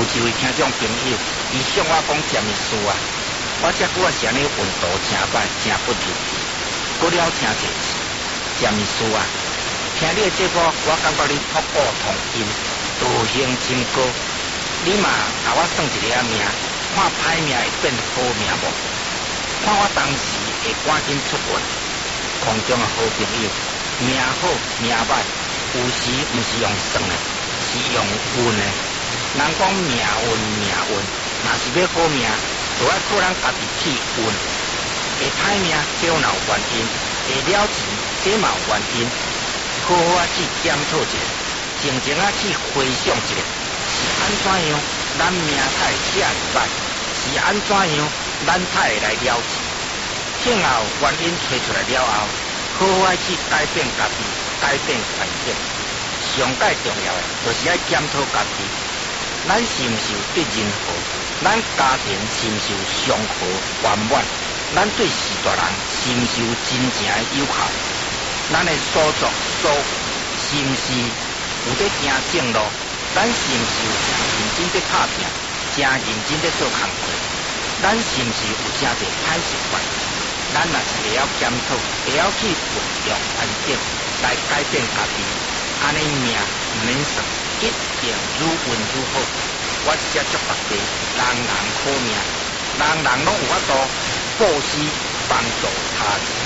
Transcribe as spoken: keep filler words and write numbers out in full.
一位听众朋友，伊向我讲詹医师啊，我遮久啊是安尼运动真歹，真不如意，过了听者是詹医师啊，听你的节目，我感觉你福报同音，道行真高，你嘛甲我算一个啊命，看歹命会变好命无？看我当时会赶紧出运，空中的好朋友，命好命歹，有时毋是用算的，是用运的。人讲命运命运，若是要好命，就要靠咱家己去运。会歹命，这有哪有原因？会了钱，这嘛有原因。好好啊去检讨一下，静静啊去回想一下，是安怎样咱命才会遐尔歹？是安怎样咱才会来了钱？听后原因找出来了后，好好啊去改变家己，改变环境。上界重要的，就是爱检讨家己。咱是毋是有对人好？咱家庭是毋是有相和圆满？咱对世大人是毋是有真正的友好？咱的所作所为是毋是有在行正路？咱是毋是有真认真在打拼，真认真在做工作？咱是毋是有真侪歹习惯？咱若是会晓检讨，会晓去运用环境来改变家己，安尼命毋免算。一定愈运愈好。我是只祝大家，人人好命，人人拢有法度布施帮助他人。